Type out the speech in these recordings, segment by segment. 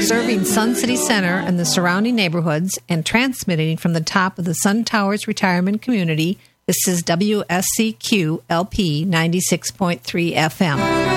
serving Sun City Center and the surrounding neighborhoods and transmitting from the top of the Sun Towers Retirement Community. This is WSCQ LP 96.3 FM.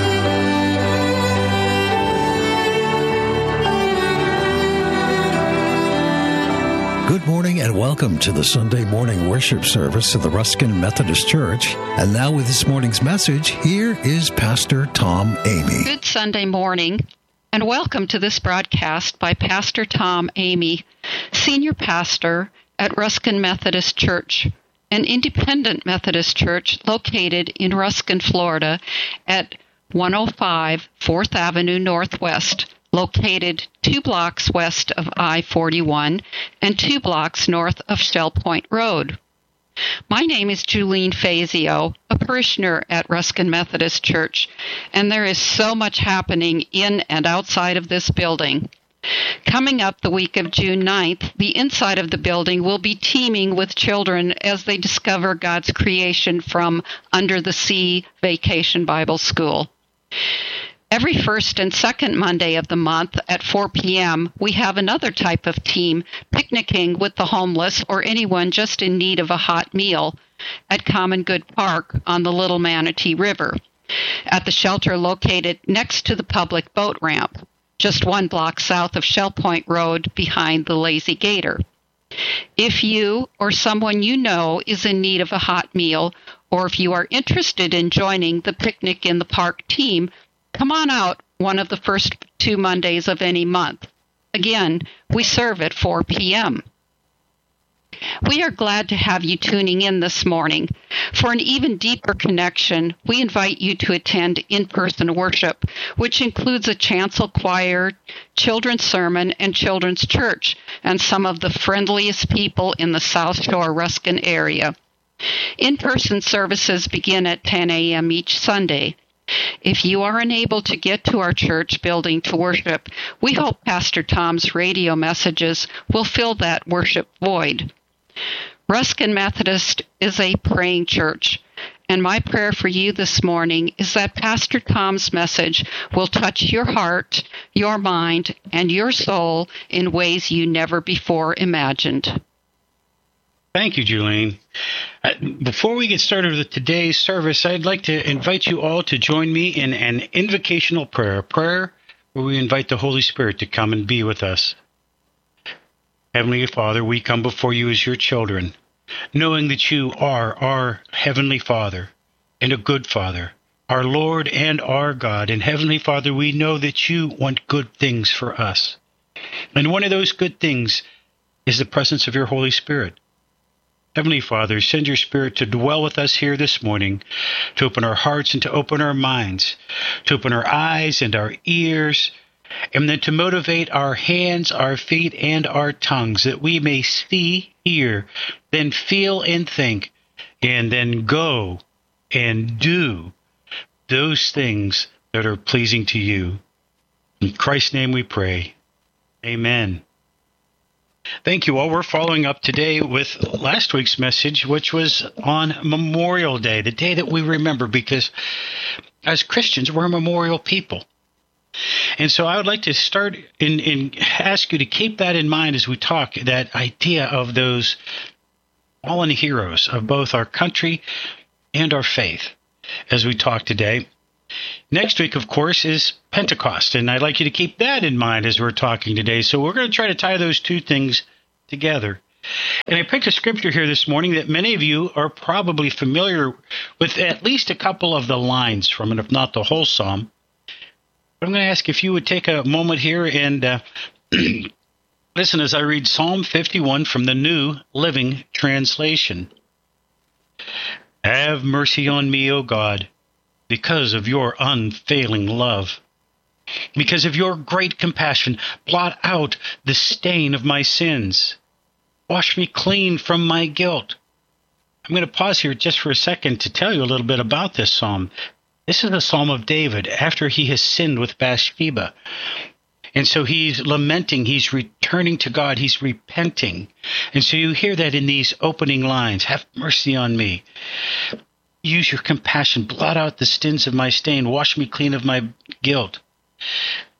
Good morning and welcome to the Sunday morning worship service of the Ruskin Methodist Church. And now with this morning's message, here is Pastor Tom Amy. Good Sunday morning and welcome to this broadcast by Pastor Tom Amy, Senior Pastor at Ruskin Methodist Church, an independent Methodist church located in Ruskin, Florida at 105 4th Avenue Northwest, located 2 blocks west of I-41 and 2 blocks north of Shell Point Road. My name is Julene Fazio, a parishioner at Ruskin Methodist Church, and there is so much happening in and outside of this building. Coming up the week of June 9th, the inside of the building will be teeming with children as they discover God's creation from Under the Sea Vacation Bible School. Every first and second Monday of the month at 4 p.m., we have another type of team picnicking with the homeless or anyone just in need of a hot meal at Common Good Park on the Little Manatee River, at the shelter located next to the public boat ramp, just 1 block south of Shell Point Road behind the Lazy Gator. If you or someone you know is in need of a hot meal, or if you are interested in joining the Picnic in the Park team, come on out one of the first 2 Mondays of any month. Again, we serve at 4 p.m. We are glad to have you tuning in this morning. For an even deeper connection, we invite you to attend in-person worship, which includes a chancel choir, children's sermon, and children's church, and some of the friendliest people in the South Shore Ruskin area. In-person services begin at 10 a.m. each Sunday. If you are unable to get to our church building to worship, we hope Pastor Tom's radio messages will fill that worship void. Ruskin Methodist is a praying church, and my prayer for you this morning is that Pastor Tom's message will touch your heart, your mind, and your soul in ways you never before imagined. Thank you, Julene. Before we get started with today's service, I'd like to invite you all to join me in an invocational prayer, a prayer where we invite the Holy Spirit to come and be with us. Heavenly Father, we come before you as your children, knowing that you are our Heavenly Father and a good Father, our Lord and our God. And Heavenly Father, we know that you want good things for us. And one of those good things is the presence of your Holy Spirit. Heavenly Father, send your Spirit to dwell with us here this morning, to open our hearts and to open our minds, to open our eyes and our ears, and then to motivate our hands, our feet, and our tongues, that we may see, hear, then feel and think, and then go and do those things that are pleasing to you. In Christ's name we pray. Amen. Thank you all. We're following up today with last week's message, which was on Memorial Day, the day that we remember, because as Christians, we're a memorial people. And so I would like to start and ask you to keep that in mind as we talk, that idea of those fallen heroes of both our country and our faith as we talk today. Next week, of course, is Pentecost, and I'd like you to keep that in mind as we're talking today. So we're going to try to tie those two things together. And I picked a scripture here this morning that many of you are probably familiar with at least a couple of the lines from it, if not the whole psalm. But I'm going to ask if you would take a moment here and listen as I read Psalm 51 from the New Living Translation. Have mercy on me, O God, because of your unfailing love. Because of your great compassion, blot out the stain of my sins. Wash me clean from my guilt. I'm going to pause here just for a second to tell you a little bit about this psalm. This is the Psalm of David after he has sinned with Bathsheba. And so he's lamenting, he's returning to God, he's repenting. And so you hear that in these opening lines, have mercy on me. Use your compassion, blot out the sins of my stain, wash me clean of my guilt.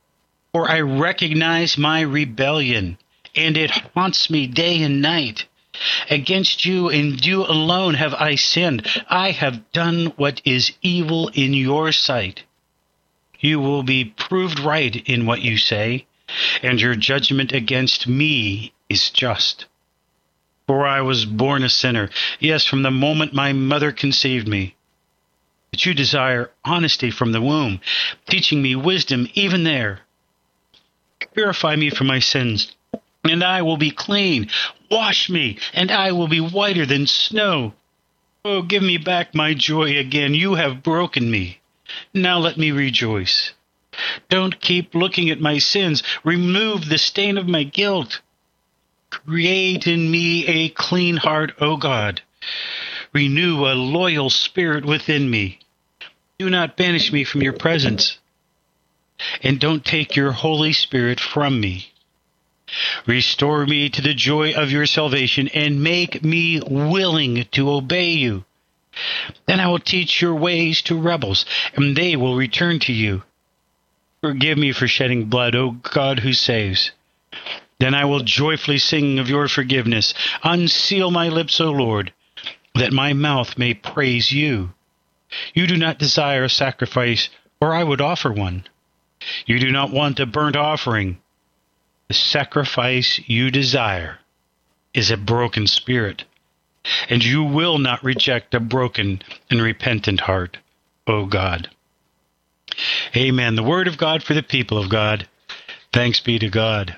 For I recognize my rebellion, and it haunts me day and night. Against you and you alone have I sinned. I have done what is evil in your sight. You will be proved right in what you say, and your judgment against me is just. For I was born a sinner, yes, from the moment my mother conceived me. But you desire honesty from the womb, teaching me wisdom even there. Purify me from my sins, and I will be clean. Wash me, and I will be whiter than snow. Oh, give me back my joy again. You have broken me. Now let me rejoice. Don't keep looking at my sins. Remove the stain of my guilt. Create in me a clean heart, O God. Renew a loyal spirit within me. Do not banish me from your presence, and don't take your Holy Spirit from me. Restore me to the joy of your salvation, and make me willing to obey you. Then I will teach your ways to rebels, and they will return to you. Forgive me for shedding blood, O God who saves. Then I will joyfully sing of your forgiveness. Unseal my lips, O Lord, that my mouth may praise you. You do not desire a sacrifice, or I would offer one. You do not want a burnt offering. The sacrifice you desire is a broken spirit, and you will not reject a broken and repentant heart, O God. Amen. The word of God for the people of God. Thanks be to God.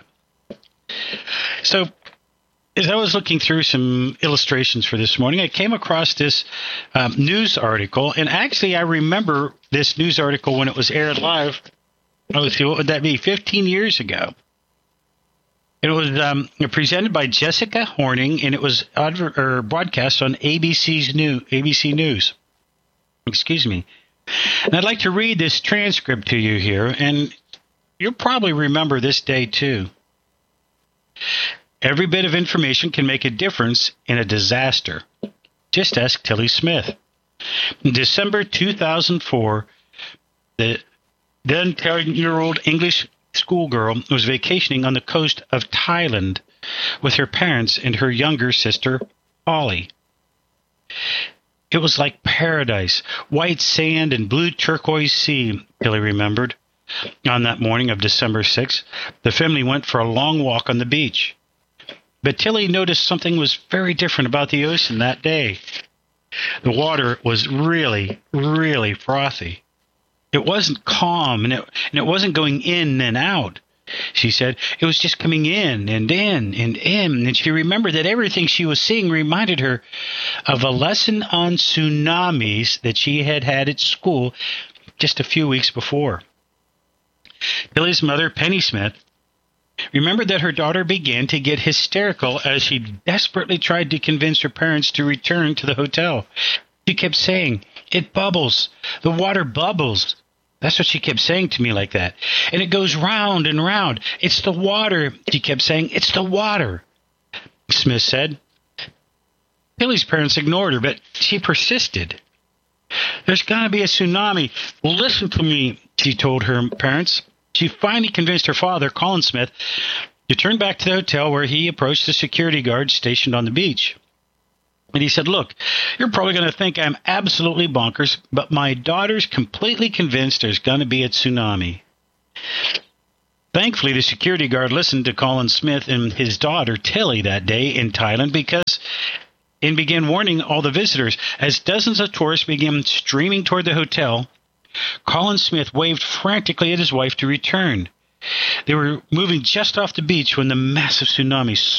So, as I was looking through some illustrations for this morning, I came across this news article, and actually I remember this news article when it was aired live. Let's see, what would that be? 15 years ago. It was presented by Jessica Horning, and it was broadcast on ABC News. Excuse me. And I'd like to read this transcript to you here, and you'll probably remember this day too. Every bit of information can make a difference in a disaster. Just ask Tilly Smith. In December 2004, the then 10-year-old English schoolgirl was vacationing on the coast of Thailand with her parents and her younger sister, Ollie. It was like paradise, white sand and blue turquoise sea, Tilly remembered. On that morning of December 6th, the family went for a long walk on the beach. But Tilly noticed something was very different about the ocean that day. The water was really, really frothy. It wasn't calm, and it wasn't going in and out. She said it was just coming in and in and in. And she remembered that everything she was seeing reminded her of a lesson on tsunamis that she had had at school just a few weeks before. Tilly's mother, Penny Smith, remembered that her daughter began to get hysterical as she desperately tried to convince her parents to return to the hotel. She kept saying, "It bubbles. The water bubbles." That's what she kept saying to me like that. "And it goes round and round. It's the water," she kept saying. "It's the water," Smith said. Tilly's parents ignored her, but she persisted. "There's got to be a tsunami. Listen to me," she told her parents. She finally convinced her father, Colin Smith, to turn back to the hotel where he approached the security guard stationed on the beach. And he said, "Look, you're probably going to think I'm absolutely bonkers, but my daughter's completely convinced there's going to be a tsunami." Thankfully, the security guard listened to Colin Smith and his daughter, Tilly, that day in Thailand and began warning all the visitors. As dozens of tourists began streaming toward the hotel, Colin Smith waved frantically at his wife to return. They were moving just off the beach when the massive tsunami